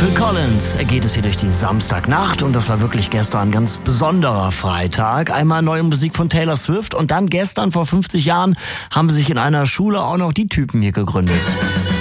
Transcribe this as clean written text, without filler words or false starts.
Phil Collins geht es hier durch die Samstagnacht und das war wirklich gestern ein ganz besonderer Freitag. Einmal neue Musik von Taylor Swift und dann gestern vor 50 Jahren haben sich in einer Schule auch noch die Typen hier gegründet.